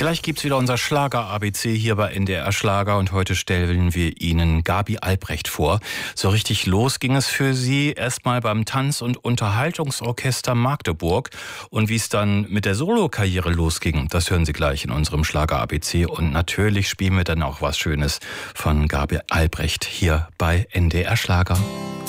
Gleich gibt's wieder unser Schlager-ABC hier bei NDR Schlager und heute stellen wir Ihnen Gabi Albrecht vor. So richtig los ging es für sie erstmal beim Tanz- und Unterhaltungsorchester Magdeburg. Und wie es dann mit der Solokarriere losging, das hören Sie gleich in unserem Schlager-ABC. Und natürlich spielen wir dann auch was Schönes von Gabi Albrecht hier bei NDR Schlager.